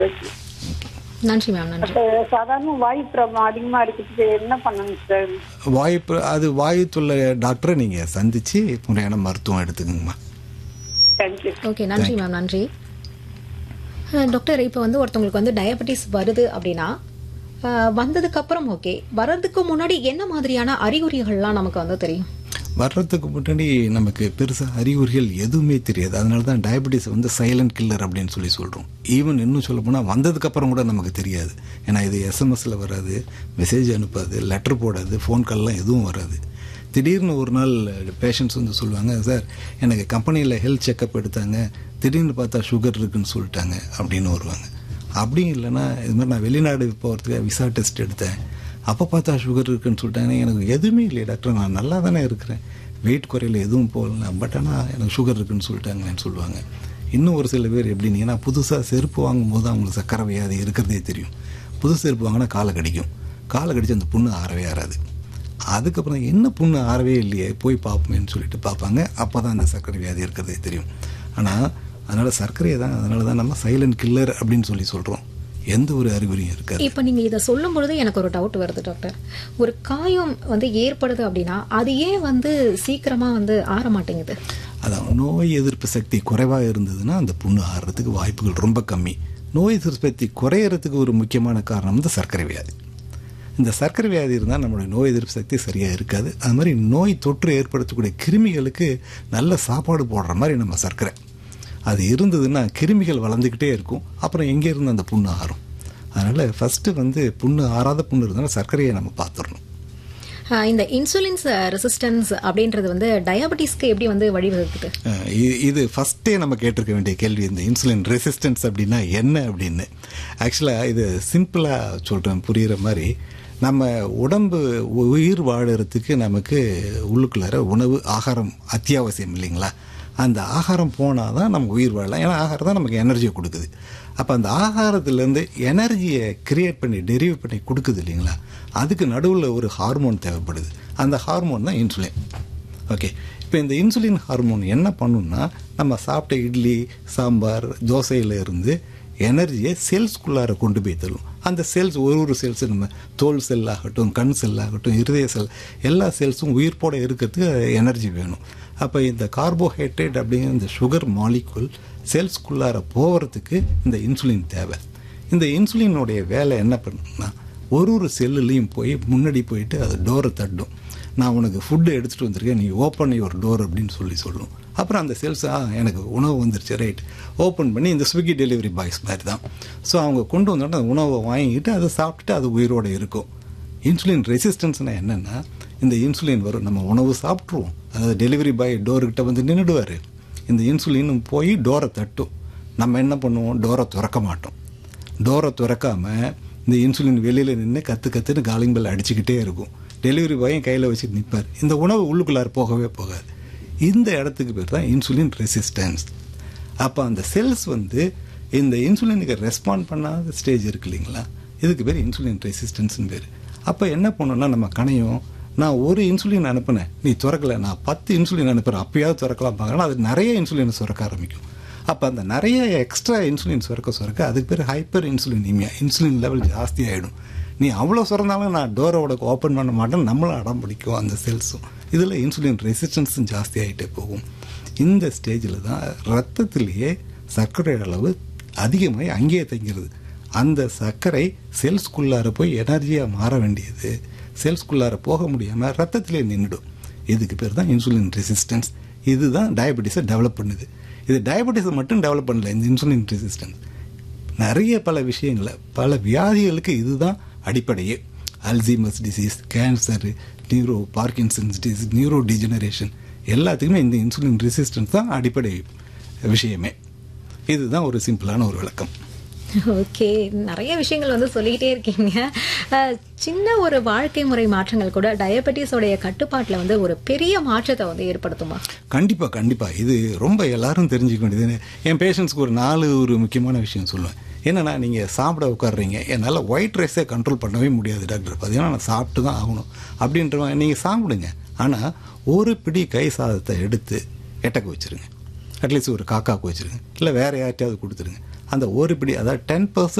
நன்றி மேம். நன்றி. அப்ப சாதாரண வாயு ப்ராப்ளம் அதிகமா இருக்கிறதுக்கு என்ன பண்ணணும் சார்? அது வாயு தொல்லை டாக்டரை நீங்க சந்திச்சு முறையான மருத்துவம் எடுத்துக்கங்கம்மா. தேங்க்யூ. ஓகே, நன்றி மேம். நன்றி டாக்டர். இப்போ வந்து ஒருத்தவங்களுக்கு வந்து டயபெட்டிஸ் வருது அப்படின்னா வந்ததுக்கு அப்புறம் ஓகே, வர்றதுக்கு முன்னாடி என்ன மாதிரியான அறிகுறிகள்லாம் நமக்கு வந்து தெரியும்? வர்றதுக்கு முன்னாடி நமக்கு பெருசாக அறிகுறிகள் எதுவுமே தெரியாது. அதனால தான் டயபெட்டிஸ் வந்து சைலண்ட் கில்லர் அப்படின்னு சொல்கிறோம். ஈவன் இன்னும் சொல்ல போனால் வந்ததுக்கப்புறம் கூட நமக்கு தெரியாது. ஏன்னா இது எஸ்எம்எஸில் வராது, மெசேஜ் அனுப்பாது, லெட்டர் போடாது, ஃபோன் கால்லாம் எதுவும் வராது. திடீர்னு ஒரு நாள் பேஷண்ட்ஸ் வந்து சொல்லுவாங்க, சார் எனக்கு கம்பெனியில் ஹெல்த் செக்கப் எடுத்தாங்க, திடீர்னு பார்த்தா சுகர் இருக்குன்னு சொல்லிட்டாங்க அப்படின்னு வருவாங்க. அப்படியும் இல்லைன்னா இது மாதிரி நான் வெளிநாடு போகிறதுக்கு விசா டெஸ்ட் எடுத்தேன், அப்போ பார்த்தா சுகர் இருக்குன்னு சொல்லிட்டாங்க. எனக்கு எதுவுமே இல்லையே டாக்டர், நான் நல்லா தானே இருக்கிறேன், வெயிட் குறையில எதுவும் போகல, பட் ஆனால் எனக்கு சுகர் இருக்குன்னு சொல்லிட்டாங்கன்னு சொல்லுவாங்க. இன்னும் ஒரு சில பேர் எப்படின்னா புதுசாக செருப்பு வாங்கும்போது அவங்களுக்கு சக்கரை வியாதி இருக்கிறதே தெரியும். புது செருப்பு வாங்கினா காலை கடிக்கும், காலை கடிச்சு அந்த புண்ணு ஆறவே ஆறாது. அதுக்கப்புறம் என்ன புண்ணு ஆறவே இல்லையே, போய் பார்ப்போமேன்னு சொல்லிட்டு பார்ப்பாங்க, அப்போ தான் அந்த சர்க்கரை வியாதி இருக்கிறதே தெரியும். ஆனால் அதனால் சர்க்கரையை தான், அதனால தான் நம்ம சைலண்ட் கில்லர் அப்படின்னு சொல்கிறோம். எந்த ஒரு அறிகுறியும் இருக்காது. இப்போ நீங்கள் இதை சொல்லும் பொழுது எனக்கு ஒரு டவுட் வருது டாக்டர். ஒரு காயம் வந்து ஏற்படுது அப்படின்னா அது ஏன் வந்து சீக்கிரமாக வந்து ஆற மாட்டேங்குது? அதான் நோய் எதிர்ப்பு சக்தி குறைவாக இருந்ததுன்னா அந்த புண்ணு ஆறுறதுக்கு வாய்ப்புகள் ரொம்ப கம்மி. நோய் எதிர்ப்பு சக்தி குறையிறதுக்கு ஒரு முக்கியமான காரணம் வந்து சர்க்கரை வியாதி. இந்த சர்க்கரை வியாதி இருந்தால் நம்மளுடைய நோய் எதிர்ப்பு சக்தி சரியாக இருக்காது. அது மாதிரி நோய் தொற்று ஏற்படுத்தக்கூடிய கிருமிகளுக்கு நல்ல சாப்பாடு போடுற மாதிரி நம்ம சர்க்கரை அது இருந்ததுன்னா கிருமிகள் வளர்ந்துக்கிட்டே இருக்கும். அப்புறம் எங்கே இருந்து அந்த புண்ணு ஆறும். அதனால் ஃபஸ்ட்டு வந்து புண்ணு ஆறாத புண்ணு இருந்தாலும் சர்க்கரையை நம்ம பார்த்துடணும். இந்த இன்சுலின்ஸ் ரெசிஸ்டன்ஸ் அப்படின்றது வந்து டயபெட்டிஸ்க்கு எப்படி வந்து வழிவகுக்குது? இது ஃபஸ்ட்டே நம்ம கேட்டிருக்க வேண்டிய கேள்வி, இந்த இன்சுலின் ரெசிஸ்டன்ஸ் அப்படின்னா என்ன அப்படின்னு. ஆக்சுவலாக இது சிம்பிளாக சொல்கிறேன் புரிகிற மாதிரி. நம்ம உடம்பு உயிர் வாழறதுக்கு நமக்கு உள்ளுக்குள்ளார உணவு ஆகாரம் அத்தியாவசியம் இல்லைங்களா? அந்த ஆகாரம் போனால் தான் நம்ம உயிர் வாழலாம். ஏன்னா ஆகாரம் தான் நமக்கு எனர்ஜியை கொடுக்குது. அப்போ அந்த ஆகாரத்துலேருந்து எனர்ஜியை கிரியேட் பண்ணி டெரிவ் பண்ணி கொடுக்குது இல்லைங்களா? அதுக்கு நடுவில் ஒரு ஹார்மோன் தேவைப்படுது. அந்த ஹார்மோன் தான் இன்சுலின். ஓகே, இப்போ இந்த இன்சுலின் ஹார்மோன் என்ன பண்ணுன்னா, நம்ம சாப்பிட்ட இட்லி சாம்பார் தோசையில் இருந்து எனர்ஜியை செல்ஸ்குள்ளார கொண்டு போய் தரும். அந்த செல்ஸ் ஒரு செல்ஸ், நம்ம தோல் செல் ஆகட்டும், கண் செல் ஆகட்டும், இருதய செல், எல்லா செல்ஸும் உயிர்ப்போட இருக்கிறதுக்கு எனர்ஜி வேணும். அப்போ இந்த கார்போஹைட்ரேட் அப்படிங்கிற இந்த சுகர் மாலிகுல் செல்ஸ்குள்ளார போகிறதுக்கு இந்த இன்சுலின் தேவை. இந்த இன்சுலினுடைய வேலை என்ன பண்ணுன்னா, ஒரு செல்லுலேயும் போய் முன்னாடி போயிட்டு அது டோரை தட்டும். நான் உனக்கு ஃபுட்டு எடுத்துகிட்டு வந்திருக்கேன், நீ ஓப்பன் யுவர் டோர் அப்படின்னு சொல்லும். அப்புறம் அந்த சேல்ஸ் எனக்கு உணவு வந்துருச்சு ரைட், ஓப்பன் பண்ணி இந்த ஸ்விக்கி டெலிவரி பாய்ஸ் மாதிரி தான். ஸோ அவங்க கொண்டு வந்தோடனே அந்த உணவை வாங்கிட்டு அதை சாப்பிட்டுட்டு அது உயிரோடு இருக்கும். இன்சுலின் ரெசிஸ்டன்ஸ்னால் என்னென்னா, இந்த இன்சுலின் வரும், நம்ம உணவு சாப்பிட்ருவோம், அதாவது டெலிவரி பாய் டோர்கிட்ட வந்து நின்றுடுவார், இந்த இன்சுலினும் போய் டோரை தட்டும். நம்ம என்ன பண்ணுவோம், டோரை திறக்க மாட்டோம். டோரை திறக்காமல் இந்த இன்சுலின் வெளியில் நின்று கற்றுன்னு காலிங் பெல் அடிச்சுக்கிட்டே இருக்கும். டெலிவரி பாயும் கையில் வச்சுட்டு நிற்பார். இந்த உணவு உள்ளுக்குள்ளார போகவே போகாது. இந்த இடத்துக்கு பேர் தான் இன்சுலின் ரெசிஸ்டன்ஸ். அப்போ அந்த செல்ஸ் வந்து இந்த இன்சுலினுக்கு ரெஸ்பாண்ட் பண்ணாத ஸ்டேஜ் இருக்கு இல்லைங்களா, இதுக்கு பேர் இன்சுலின் ரெசிஸ்டன்ஸ்னு பேர். அப்போ என்ன பண்ணோன்னா, நம்ம கணையும் நான் ஒரு இன்சுலின் அனுப்பினேன், நீ திறக்கலை, நான் 10 இன்சுலின் அனுப்புகிறேன், அப்பயாவது திறக்கலாம் பார்க்கலாம், அது நிறைய இன்சுலினை சுரக்க ஆரம்பிக்கும். அப்போ அந்த நிறைய எக்ஸ்ட்ரா இன்சுலின் சுரக்க அதுக்கு பேர் ஹைப்பர் இன்சுலினிமியா, இன்சுலின் லெவல் ஜாஸ்தி ஆகிடும். நீ அவ்வளோ சுரந்தாலும் நான் டோரோட ஓப்பன் பண்ண மாட்டேன்னு நம்மளும் அடம் பிடிக்கும் அந்த செல்ஸும். இதில் இன்சுலின் ரெசிஸ்டன்ஸும் ஜாஸ்தி ஆகிட்டே போகும். இந்த ஸ்டேஜில் தான் ரத்தத்திலேயே சர்க்கரை அளவு அதிகமாகி அங்கேயே தங்கிறது. அந்த சர்க்கரை செல்ஸ்குள்ளார போய் எனர்ஜியாக மாற வேண்டியது செல்ஸ்குள்ளார போக முடியாமல் ரத்தத்திலே நின்றுடும். இதுக்கு பேர் தான் இன்சுலின் ரெசிஸ்டன்ஸ். இதுதான் டயபெட்டிஸை டெவலப் பண்ணுது. இது டயபெட்டிஸை மட்டும் டெவலப் பண்ணல, இந்த இன்சுலின் ரெசிஸ்டன்ஸ் நிறைய பல விஷயங்களை, பல வியாதிகளுக்கு இதுதான் அடிப்படையே. Alzheimer's disease, cancer, Parkinson's disease, neuro degeneration எல்லாத்துக்குமே இந்த இன்சுலின் ரெசிஸ்டன்ஸ் தான் அடிப்படை விஷயமே. இதுதான் ஒரு சிம்பிளான ஒரு விளக்கம். ஓகே, நிறைய விஷயங்கள் வந்து சொல்லிக்கிட்டே இருக்கீங்க. சின்ன ஒரு வாழ்க்கை முறை மாற்றங்கள் கூட டயபெட்டிஸோடைய கட்டுப்பாட்டில் வந்து ஒரு பெரிய மாற்றத்தை வந்து ஏற்படுத்துமா? கண்டிப்பாக இது ரொம்ப எல்லாரும் தெரிஞ்சுக்க வேண்டியது. என் பேஷண்ட்ஸ்க்கு ஒரு முக்கியமான விஷயம் சொல்லுவேன். என்னன்னா, நீங்கள் சாப்பிட உட்காடுறீங்க, என்னால் ஒயிட் ரைஸை கண்ட்ரோல் பண்ணவே முடியாது டாக்டர், பார்த்தீங்கன்னா நான் சாப்பிட்டு தான் ஆகணும் அப்படின்றவங்க, நீங்கள் சாப்பிடுங்க, ஆனால் ஒரு பிடி கை சாதத்தை எடுத்து எட்டக்கு வச்சுருங்க, அட்லீஸ்ட் ஒரு காக்காவுக்கு வச்சுருங்க, இல்லை வேறு யார்ட்டையாவது கொடுத்துருங்க. அந்த ஒரு பிடி, அதாவது 10%